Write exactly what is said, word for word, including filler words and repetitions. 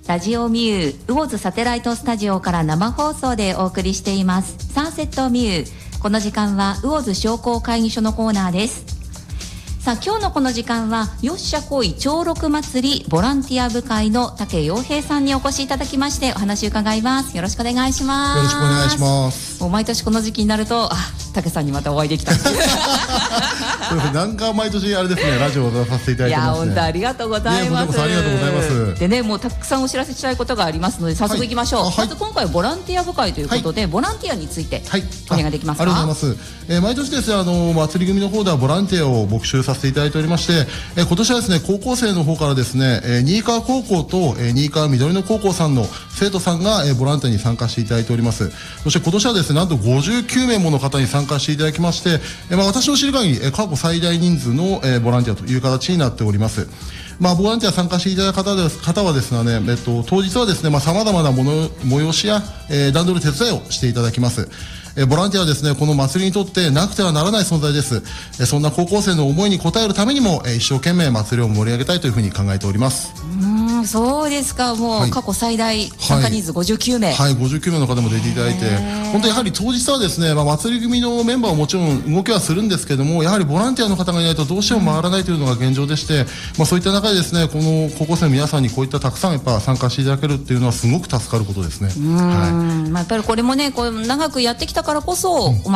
ラジオミュー魚津サテライトスタジオから生放送でお送りしていますサンセットミュー。この時間は魚津商工会議所のコーナーです。さあ今日のこの時間はよっしゃこい長六祭りボランティア部会の武洋平さんにお越しいただきましてお話を伺います。よろしくお願いします。 よろしくお願いします。 もう毎年この時期になるとあ武さんにまたお会いできたそうですね、なんか毎年あれですねラジオを出させていただいてますね。 いや本当ありがとうございます。 ありがとうございます。 でねもうたくさんお知らせしたいことがありますので早速いきましょう、はい、まず今回はボランティア部会ということで、はい、ボランティアについてお願いできますか。 ありがとうございます。えー、毎年ですねあの祭り組の方ではボランティアを募集させていただいておりまして、えー、今年はですね高校生の方からですね、えー、新川高校と、えー、新川緑野高校さんの生徒さんが、えー、ボランティアに参加していただいております。そして今年はですねなんとごじゅうきゅうめいもの方に参加していただきまして、えーまあ、私の知る限り、えー、過去最大人数の、えー、ボランティアという形になっております。まあ、ボランティア参加していただいた方です、方はですね、えっと、当日はですね、まあ、様々なもの催しや、えー、段取り手伝いをしていただきます。えー、ボランティアはですね、この祭りにとってなくてはならない存在です。えー、そんな高校生の思いに応えるためにも、えー、一生懸命祭りを盛り上げたいというふうに考えております。 うーん、そうですか。もう、はい、過去最大参加人数ごじゅうきゅうめい。 はい、はい、ごじゅうきゅうめいの方も出ていただいて、本当やはり当日はですね、まあ、祭り組のメンバーはもちろん動きはするんですけども、やはりボランティアの方がいないとどうしても回らないというのが現状でして、まあ、そういった中でですね、この高校生の皆さんにこういったたくさんやっぱ参加していただけるっていうのはすごく助かることですね。 うん、はい、まあ、やっぱりこれもねこう長くやってきたからこそ、うん、